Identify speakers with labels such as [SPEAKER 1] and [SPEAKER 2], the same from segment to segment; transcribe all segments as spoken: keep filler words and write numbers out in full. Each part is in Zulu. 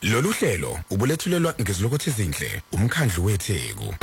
[SPEAKER 1] Lolu hlelo ubulethulelwa ngezilokothe ezinhle umkhandlu weTheku.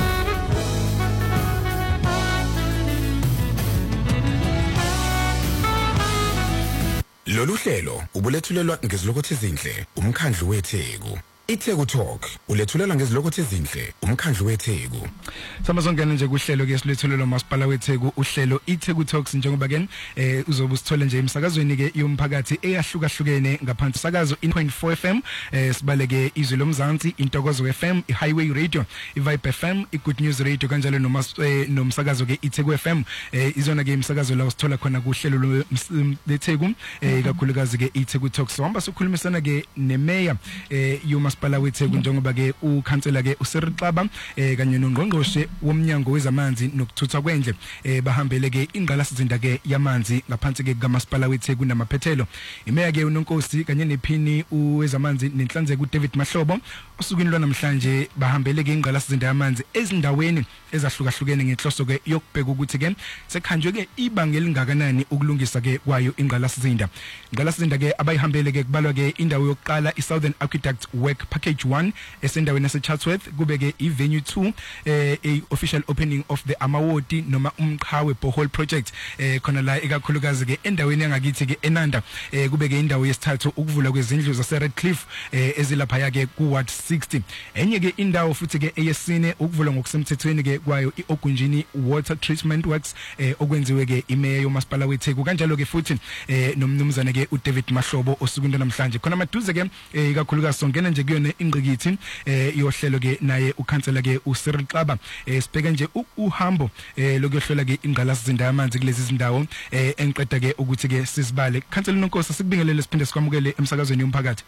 [SPEAKER 1] Lolu hlelo ubulethulelwa ngezilokothe ezinhle umkhandlu weTheku. iTheku Talk ulethulelwa ngezilokothe ezinhle umkhandlu weTheku.
[SPEAKER 2] Samazongena nje kuhlelo ke silethulelwa uMasipala weTheku uhlelo iTheku Talks njengoba ke eh uzobe usithola nje emsakazweni ke yomphakathi eyahlukahlukene ngaphansi sakazo one point four F M eh sibaleke izwi lomzansi Intokozo F M iHighway Radio iVibe F M iGood News Radio kanjalo noma nomsakazo ke iTheku F M eh izona ke imsakazo la usithola khona kuhlelo leTheku eh kakhulukazi ke iTheku Talks hamba sokhulumisana ke neMayor eh yoMasipala weTheku njengoba ke ukhansela ke uSiril Xaba eh kanye nongqongqoshe womnyango wezamanzi nokuthutha kwendle eh bahambele ke ingqalasizinda ke yamanzi ngaphansi ke kaMasipala weTheku namaphethelo. Imeya ke uNonkosi kanye nephini uwezamanzi nenhlanzeko uDavid Mahlobo osukwini lwanamhlanje bahambele ke ingqalasizinda yamanzi ezindaweni ezahlukahlukene ngenhloso ke yokubheka ukuthi ke sekhanjwe ke ibanga elingakanani ukulungisa ke kwayo ingqalasizinda. Ingqalasizinda ke abayihambele ke kubalwa ke indawo yokuqala iSouthern Aqueduct Work Package one esendaweni yaseChatsworth kube ke iVenue two eh a official opening of the Amawoti noma umqhawe borehole project eh khona la ekakhulukazi ke endaweni yangakithi ke eNanda eh kube ke indawo yesithathu ukuvula kwezindlu zaseRedcliffe eh ezilapha yake ku Ward sixty. Enye ke indawo futhi ke eyesine ukuvula ngokusemthethweni ke kwayo iOgunjini Water Treatment Works eh okwenziwe ke imeya yoMasipala weTheku kanjalo ke futhi eh nomnumzane ke uDavid Mahlobo osukwini namhlanje khona maduze ke eh ikakhulukazi songena nje kuyona ingqikithi eh yohlelo ke naye ukhansela ke uSiril Xaba eh sibheke nje uhambo eh lokuyohlola ke ingqalasizinda yamanzi kulezi zindawo eh enqeda ke ukuthi ke sisibale khansela Nonkosi sikubingelele siphinde sikwamukele emsakazweni yomphakathi.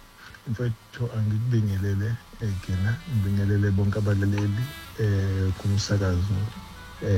[SPEAKER 3] Mfethu angikubingelele ekena ngibingelele bonke abalaleli eh kumsakazo